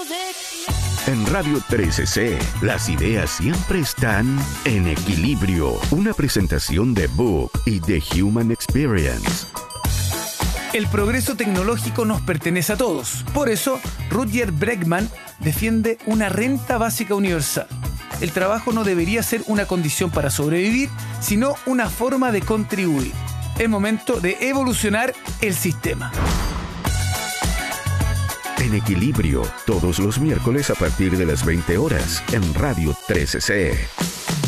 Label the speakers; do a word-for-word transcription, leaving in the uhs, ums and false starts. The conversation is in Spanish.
Speaker 1: En Radio trece C, las ideas siempre están en equilibrio. Una presentación de Book y The Human Experience.
Speaker 2: El progreso tecnológico nos pertenece a todos. Por eso, Rutger Bregman defiende una renta básica universal. El trabajo no debería ser una condición para sobrevivir, sino una forma de contribuir. Es momento de evolucionar el sistema.
Speaker 1: En equilibrio, todos los miércoles a partir de las veinte horas, en Radio trece C.